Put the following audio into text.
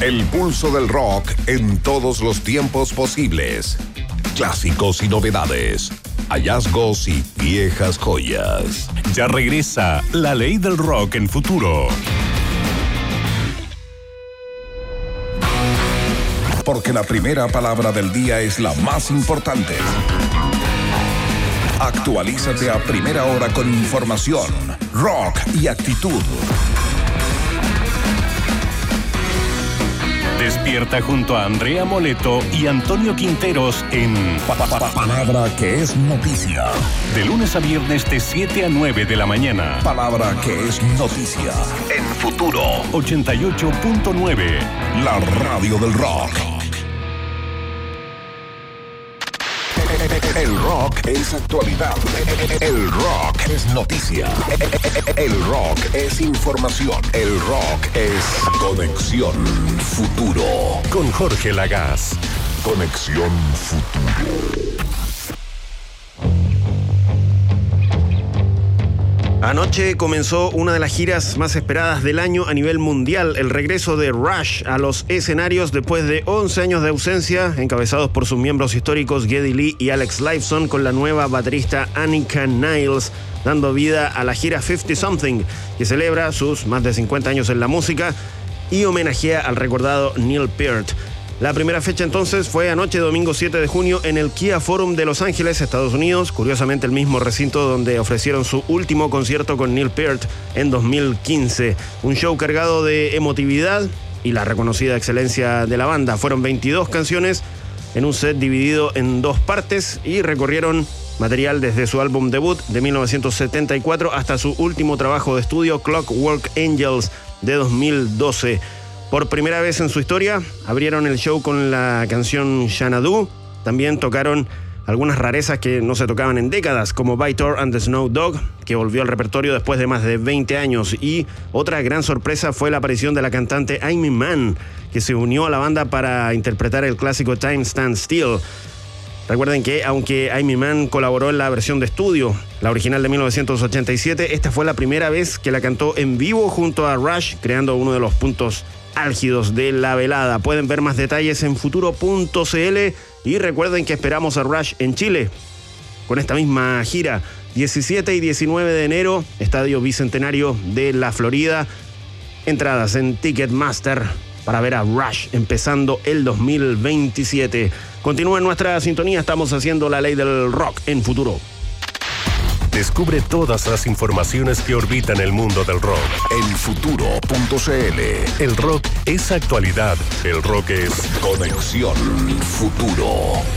El pulso del rock en todos los tiempos posibles. Clásicos y novedades. Hallazgos y viejas joyas. Ya regresa La Ley del Rock en Futuro. Porque la primera palabra del día es la más importante. Actualízate a primera hora con información, rock y actitud. Despierta junto a Andrea Moleto y Antonio Quinteros en Palabra que es noticia. De lunes a viernes de 7 a 9 de la mañana. Palabra que es noticia. En Futuro 88.9. La radio del rock. El rock es actualidad. El rock es noticia. El rock es información. El rock es Conexión Futuro. Con Jorge Lagaz. Conexión Futuro. Anoche comenzó una de las giras más esperadas del año a nivel mundial, el regreso de Rush a los escenarios después de 11 años de ausencia, encabezados por sus miembros históricos Geddy Lee y Alex Lifeson, con la nueva baterista Annika Niles, dando vida a la gira 50 Something, que celebra sus más de 50 años en la música y homenajea al recordado Neil Peart. La primera fecha entonces fue anoche, domingo 7 de junio, en el Kia Forum de Los Ángeles, Estados Unidos, curiosamente el mismo recinto donde ofrecieron su último concierto con Neil Peart en 2015. Un show cargado de emotividad y la reconocida excelencia de la banda. Fueron 22 canciones en un set dividido en dos partes y recorrieron material desde su álbum debut de 1974 hasta su último trabajo de estudio, Clockwork Angels, de 2012. Por primera vez en su historia, abrieron el show con la canción Xanadu. También tocaron algunas rarezas que no se tocaban en décadas, como Vitor and the Snow Dog, que volvió al repertorio después de más de 20 años. Y otra gran sorpresa fue la aparición de la cantante Aimee Mann, que se unió a la banda para interpretar el clásico Time Stands Still. Recuerden que, aunque Aimee Mann colaboró en la versión de estudio, la original de 1987, esta fue la primera vez que la cantó en vivo junto a Rush, creando uno de los puntos álgidos de la velada. Pueden ver más detalles en futuro.cl y recuerden que esperamos a Rush en Chile con esta misma gira, 17 y 19 de enero, Estadio Bicentenario de la Florida. Entradas en Ticketmaster para ver a Rush empezando el 2027. Continúa en nuestra sintonía, estamos haciendo La Ley del Rock en Futuro. Descubre todas las informaciones que orbitan el mundo del rock en Futuro.cl. El rock es actualidad. El rock es Conexión Futuro.